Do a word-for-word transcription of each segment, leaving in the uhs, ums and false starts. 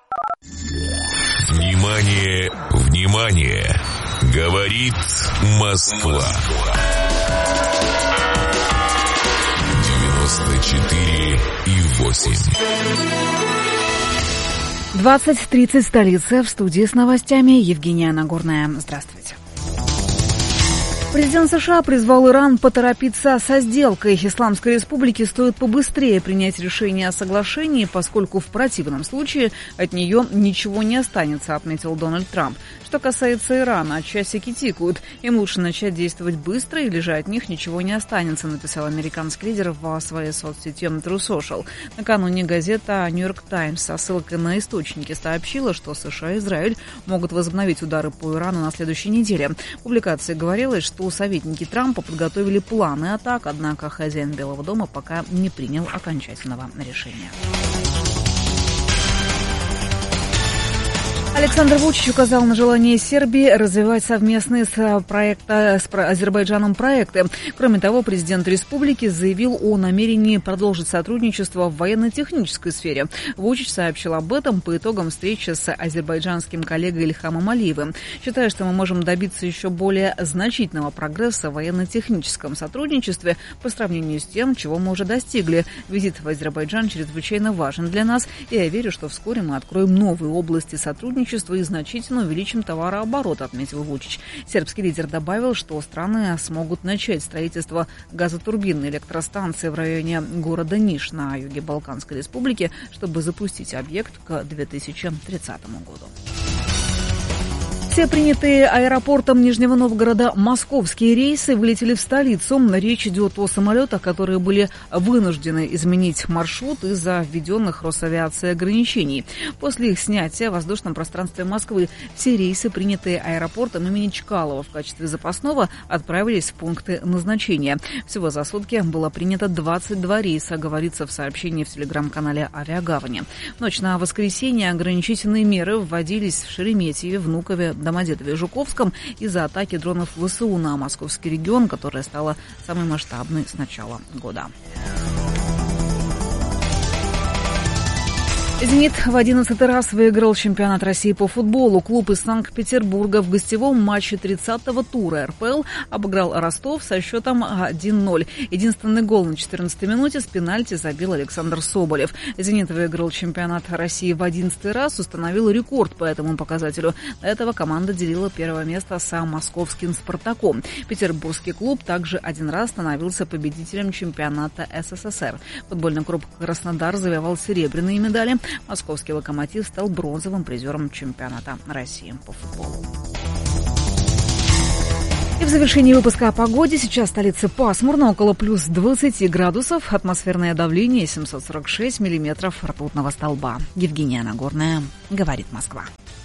Внимание, внимание! Говорит Москва. девяносто четыре и восемь. двадцать тридцать столица. В студии с новостями Евгения Нагорная. Здравствуйте. Президент США призвал Иран поторопиться со сделкой. Исламской Республике стоит побыстрее принять решение о соглашении, поскольку в противном случае от нее ничего не останется, отметил Дональд Трамп. Что касается Ирана, часики тикают. Им лучше начать действовать быстро, или же от них ничего не останется, написал американский лидер в своей соцсети True Social. Накануне газета New York Times со ссылкой на источники сообщила, что США и Израиль могут возобновить удары по Ирану на следующей неделе. В публикации говорилось, что советники Трампа подготовили планы атак, однако хозяин Белого дома пока не принял окончательного решения. Александр Вучич указал на желание Сербии развивать совместные с, проекта, с Азербайджаном проекты. Кроме того, президент республики заявил о намерении продолжить сотрудничество в военно-технической сфере. Вучич сообщил об этом по итогам встречи с азербайджанским коллегой Ильхамом Алиевым. Считая, что мы можем добиться еще более значительного прогресса в военно-техническом сотрудничестве по сравнению с тем, чего мы уже достигли. Визит в Азербайджан чрезвычайно важен для нас, и я верю, что вскоре мы откроем новые области сотрудничества и значительно увеличим товарооборот, отметил Вучич. Сербский лидер добавил, что страны смогут начать строительство газотурбинной электростанции в районе города Ниш на юге Балканской республики, чтобы запустить объект к две тысячи тридцатому году. Все принятые аэропортом Нижнего Новгорода московские рейсы вылетели в столицу. Речь идет о самолетах, которые были вынуждены изменить маршрут из-за введенных Росавиацией ограничений. После их снятия в воздушном пространстве Москвы все рейсы, принятые аэропортом имени Чкалова в качестве запасного, отправились в пункты назначения. Всего за сутки было принято двадцать два рейса, говорится в сообщении в телеграм-канале «Авиагавани». В ночь на воскресенье ограничительные меры вводились в Шереметьеве, Внукове, Домодедове и Жуковском из-за атаки дронов ВСУ на московский регион, которая стала самой масштабной с начала года. «Зенит» в одиннадцатый раз выиграл чемпионат России по футболу. Клуб из Санкт-Петербурга в гостевом матче тридцатого тура эр пэ эл обыграл Ростов со счетом один ноль. Единственный гол на четырнадцатой минуте с пенальти забил Александр Соболев. «Зенит» выиграл чемпионат России в одиннадцатый раз, установил рекорд по этому показателю. До этого команда делила первое место с московским «Спартаком». Петербургский клуб также один раз становился победителем чемпионата эс эс эс эр. Футбольный клуб «Краснодар» завоевал серебряные медали. Московский «Локомотив» стал бронзовым призером чемпионата России по футболу. И в завершении выпуска о погоде. Сейчас в столице пасмурно, около плюс двадцати градусов. Атмосферное давление семьсот сорок шесть миллиметров ртутного столба. Евгения Нагорная, говорит Москва.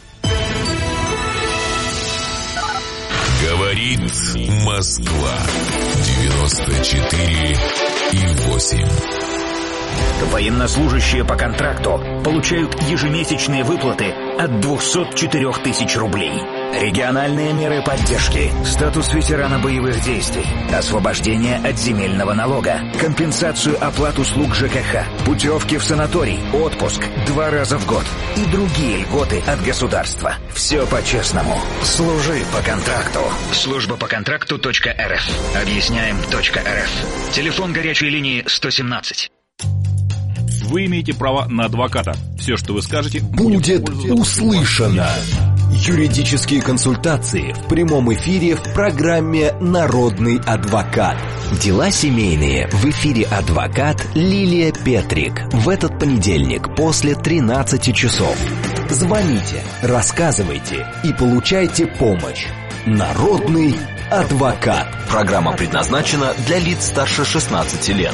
Говорит Москва. девяносто четыре и восемь. Военнослужащие по контракту получают ежемесячные выплаты от двухсот четырёх тысяч рублей. Региональные меры поддержки, статус ветерана боевых действий, освобождение от земельного налога, компенсацию оплат услуг жэ ка ха, путевки в санаторий, отпуск два раза в год и другие льготы от государства. Все по-честному. Служи по контракту. Служба по контракту точка эр эф. Объясняем точка эр эф. Телефон горячей линии сто семнадцать. Вы имеете право на адвоката. Все, что вы скажете, будет, будет услышано. Юридические консультации в прямом эфире в программе «Народный адвокат». Дела семейные в эфире адвокат Лилия Петрик. В этот понедельник после тринадцати часов. Звоните, рассказывайте и получайте помощь. «Народный адвокат». Программа предназначена для лиц старше шестнадцати лет.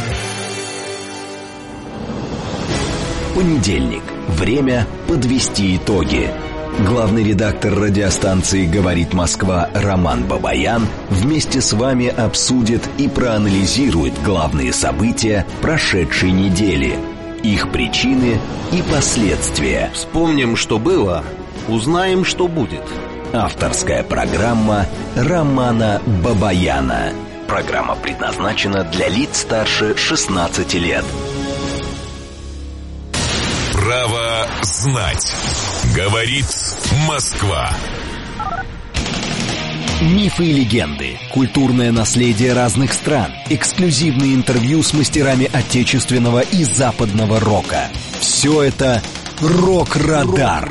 Понедельник. Время подвести итоги. Главный редактор радиостанции «Говорит Москва» Роман Бабаян вместе с вами обсудит и проанализирует главные события прошедшей недели, их причины и последствия. Вспомним, что было, узнаем, что будет. Авторская программа Романа Бабаяна. Программа предназначена для лиц старше шестнадцати лет. Право знать. Говорит Москва. Мифы и легенды, культурное наследие разных стран, эксклюзивные интервью с мастерами отечественного и западного рока. Все это «Рок-Радар».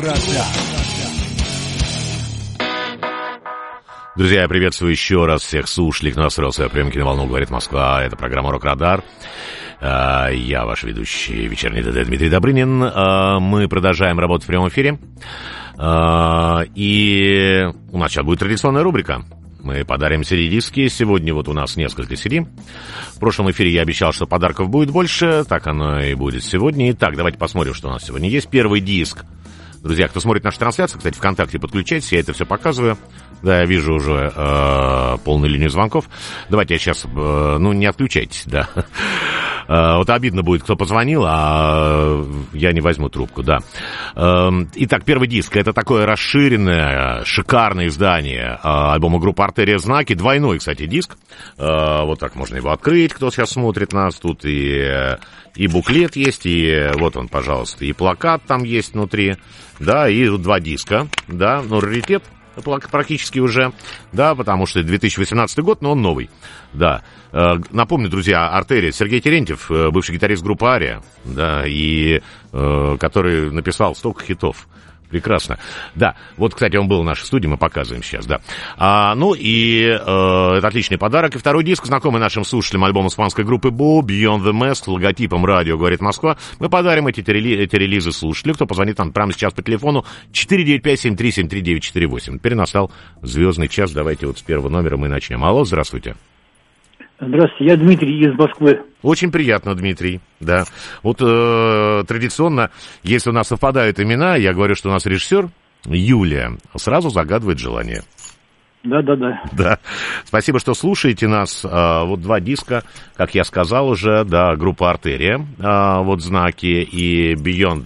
Друзья, я приветствую еще раз всех слушателей, кто настроился в приемке на волну «Говорит Москва». Это программа «Рок-Радар». Я ваш ведущий вечерний ДД Дмитрий Добрынин. Мы продолжаем работу в прямом эфире. И у нас сейчас будет традиционная рубрика. Мы подарим си ди-диски. Сегодня вот у нас несколько си ди. В прошлом эфире я обещал, что подарков будет больше. Так оно и будет сегодня. Итак, давайте посмотрим, что у нас сегодня есть. Первый диск. Друзья, кто смотрит нашу трансляцию, кстати, ВКонтакте подключайтесь, я это все показываю. Да, я вижу уже э, полную линию звонков. Давайте я сейчас, э, ну, не отключайтесь, да. Э, вот обидно будет, кто позвонил, а я не возьму трубку, да. Э, итак, первый диск. Это такое расширенное, шикарное издание э, альбома группы «Артерия. Знаки». Двойной, кстати, диск. Э, вот так можно его открыть, кто сейчас смотрит нас. Тут и, и буклет есть, и вот он, пожалуйста, и плакат там есть внутри. Да, и два диска, да, ну, раритет практически уже, да, потому что две тысячи восемнадцатый год, но он новый, да. Напомню, друзья, «Артерия», Сергей Терентьев, бывший гитарист группы «Ария», да, и который написал столько хитов. Прекрасно. Да, вот, кстати, он был в нашей студии, мы показываем сейчас, да. А, ну и э, это отличный подарок. И второй диск, знакомый нашим слушателям, альбом испанской группы Bo, Beyond the Mask, с логотипом радио «Говорит Москва». Мы подарим эти, рели- эти релизы слушателю, кто позвонит нам прямо сейчас по телефону четыре девять пять семь три семь три девять четыре восемь. Теперь настал звездный час, давайте вот с первого номера мы начнем. Алло, здравствуйте. Здравствуйте, я Дмитрий из Москвы. Очень приятно, Дмитрий, да. Вот э, традиционно, если у нас совпадают имена, я говорю, что у нас режиссер Юлия сразу загадывает желание. Да-да-да. Да. Спасибо, что слушаете нас. А, вот два диска, как я сказал уже, да, группа «Артерия», а, вот знаки, и Beyond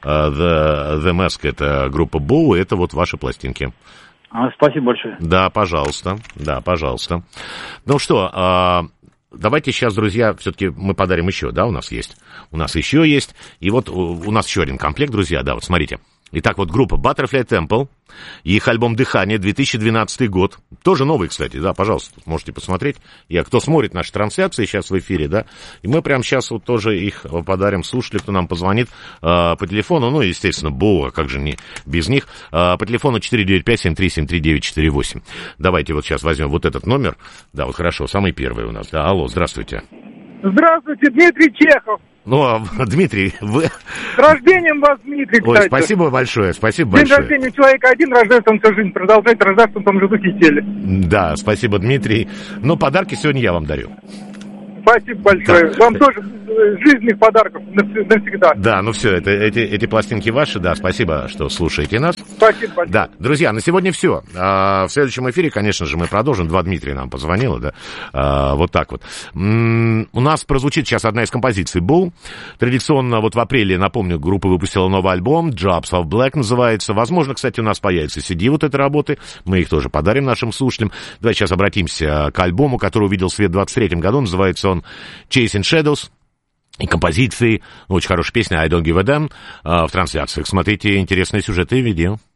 the, the Mask, это группа Bo, это вот ваши пластинки. А, спасибо большое. Да, пожалуйста, да, пожалуйста. Ну что, а, давайте сейчас, друзья, все-таки мы подарим еще, да, у нас есть. У нас еще есть. И вот у, у нас еще один комплект, друзья, да, вот смотрите. Итак, вот группа Butterfly Temple, их альбом «Дыхание», две тысячи двенадцатый год. Тоже новый, кстати, да, пожалуйста, можете посмотреть. И кто смотрит наши трансляции сейчас в эфире, да, и мы прямо сейчас вот тоже их подарим слушателю, кто нам позвонит э, по телефону, ну, естественно, Боа, как же не без них, э, по телефону четыре девять пять семь три семь три девять четыре восемь. Давайте вот сейчас возьмем вот этот номер. Да, вот хорошо, самый первый у нас. Да, алло, здравствуйте. Здравствуйте, Дмитрий Чехов. Ну, Дмитрий, вы... С рождением вас, Дмитрий, кстати. Ой, спасибо большое, спасибо День большое. День рождения человека один, рождается он всю жизнь, продолжает рождаться в том же духе и теле. Да, спасибо, Дмитрий. Но подарки сегодня я вам дарю. Спасибо большое. Да. Вам тоже жизненных подарков навсегда. Да, ну все, это, эти, эти пластинки ваши, да, спасибо, что слушаете нас. Спасибо большое. Да, друзья, на сегодня все. А, в следующем эфире, конечно же, мы продолжим. Два Дмитрия нам позвонило, да, а, вот так вот. М-м, у нас прозвучит сейчас одна из композиций Bo. Традиционно, вот в апреле, напомню, группа выпустила новый альбом, Jobs of Black называется. Возможно, кстати, у нас появится си ди вот этой работы. Мы их тоже подарим нашим слушателям. Давайте сейчас обратимся к альбому, который увидел свет в двадцать третьем году. Называется он Chasing Shadows. И композиции, очень хорошая песня I Don't Give a Damn в трансляциях. Смотрите интересные сюжеты и видео.